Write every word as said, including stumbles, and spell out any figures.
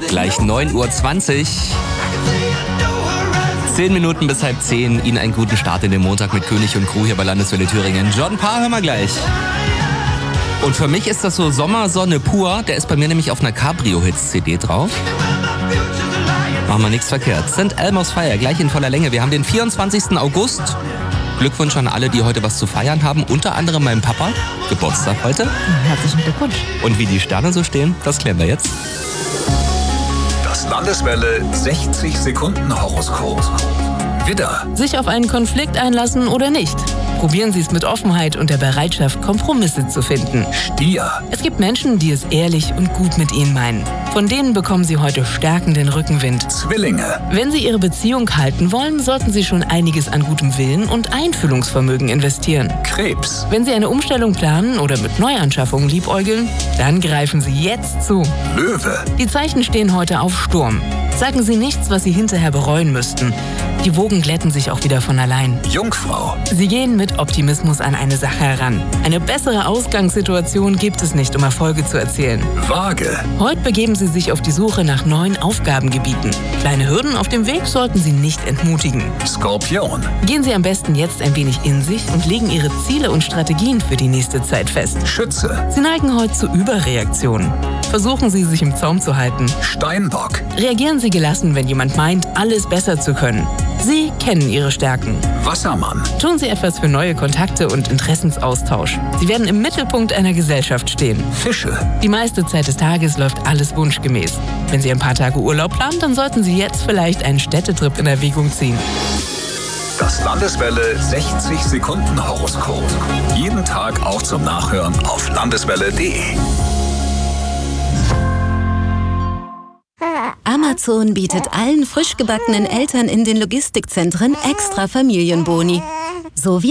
Gleich neun Uhr zwanzig. Zehn Minuten bis halb zehn. Ihnen einen guten Start in den Montag mit König und Crew hier bei Landeswelle Thüringen. John Parr hören wir gleich. Und für mich ist das so Sommersonne pur. Der ist bei mir nämlich auf einer Cabrio-Hits-C D drauf. Machen wir nichts verkehrt. Sankt Elmo's Fire, gleich in voller Länge. Wir haben den vierundzwanzigsten August. Glückwunsch an alle, die heute was zu feiern haben. Unter anderem meinem Papa. Geburtstag heute. Herzlichen Glückwunsch. Und wie die Sterne so stehen, das klären wir jetzt. Das Landeswelle sechzig Sekunden Horoskop. Widder. Sich auf einen Konflikt einlassen oder nicht? Probieren Sie es mit Offenheit und der Bereitschaft, Kompromisse zu finden. Stier. Es gibt Menschen, die es ehrlich und gut mit Ihnen meinen. Von denen bekommen Sie heute stärkenden Rückenwind. Zwillinge. Wenn Sie Ihre Beziehung halten wollen, sollten Sie schon einiges an gutem Willen und Einfühlungsvermögen investieren. Krebs. Wenn Sie eine Umstellung planen oder mit Neuanschaffungen liebäugeln, dann greifen Sie jetzt zu. Löwe. Die Zeichen stehen heute auf Sturm. Sagen Sie nichts, was Sie hinterher bereuen müssten. Die Wogen glätten sich auch wieder von allein. Jungfrau. Sie gehen mit Optimismus an eine Sache heran. Eine bessere Ausgangssituation gibt es nicht, um Erfolge zu erzielen. Waage. Heute begeben Sie sich auf die Suche nach neuen Aufgabengebieten. Kleine Hürden auf dem Weg sollten Sie nicht entmutigen. Skorpion. Gehen Sie am besten jetzt ein wenig in sich und legen Ihre Ziele und Strategien für die nächste Zeit fest. Schütze. Sie neigen heute zu Überreaktionen. Versuchen Sie, sich im Zaum zu halten. Steinbock. Reagieren Sie gelassen, wenn jemand meint, alles besser zu können. Sie kennen Ihre Stärken. Wassermann. Tun Sie etwas für neue Kontakte und Interessensaustausch. Sie werden im Mittelpunkt einer Gesellschaft stehen. Fische. Die meiste Zeit des Tages läuft alles wunschgemäß. Wenn Sie ein paar Tage Urlaub planen, dann sollten Sie jetzt vielleicht einen Städtetrip in Erwägung ziehen. Das Landeswelle sechzig Sekunden Horoskop. Jeden Tag auch zum Nachhören auf landeswelle punkt de. Amazon bietet allen frisch gebackenen Eltern in den Logistikzentren extra Familienboni. So wie